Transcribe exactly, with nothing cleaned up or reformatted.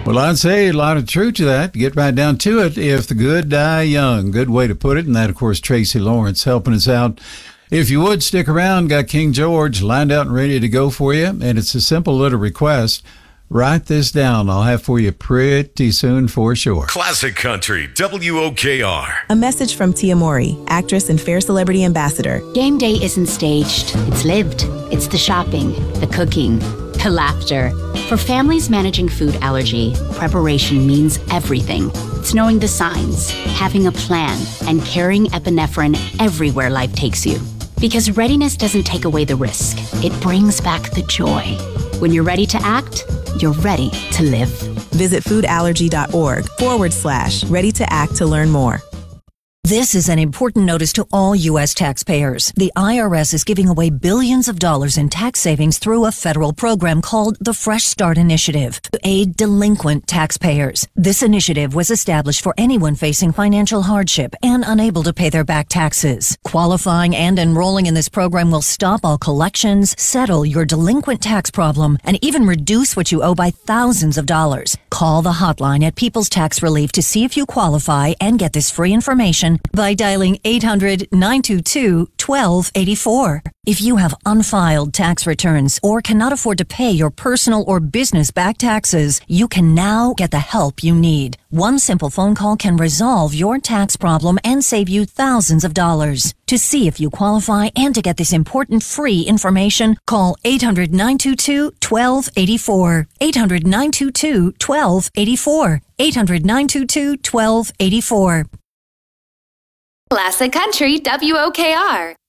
Well, I'd say a lot of truth to that. Get right down to it. If the good die young. Good way to put it. And that, of course, Tracy Lawrence helping us out. If you would stick around, got King George lined out and ready to go for you. And it's a simple little request. Write this down. I'll have for you pretty soon for sure. Classic Country, W O K R. A message from Tia Mowry, actress and Fair Celebrity Ambassador. Game day isn't staged. It's lived. It's the shopping, the cooking, the laughter. For families managing food allergy, preparation means everything. It's knowing the signs, having a plan, and carrying epinephrine everywhere life takes you. Because readiness doesn't take away the risk. It brings back the joy. When you're ready to act, you're ready to live. Visit foodallergy.org forward slash ready to act to learn more. This is an important notice to all U S taxpayers. The I R S is giving away billions of dollars in tax savings through a federal program called the Fresh Start Initiative to aid delinquent taxpayers. This initiative was established for anyone facing financial hardship and unable to pay their back taxes. Qualifying and enrolling in this program will stop all collections, settle your delinquent tax problem, and even reduce what you owe by thousands of dollars. Call the hotline at People's Tax Relief to see if you qualify and get this free information by dialing eight hundred, nine two two, one two eight four. If you have unfiled tax returns or cannot afford to pay your personal or business back taxes, you can now get the help you need. One simple phone call can resolve your tax problem and save you thousands of dollars. To see if you qualify and to get this important free information, call eight hundred, nine two two, one two eight four. eight hundred, nine two two, one two eight four. eight hundred, nine two two, one two eight four. Classic Country, W O K R.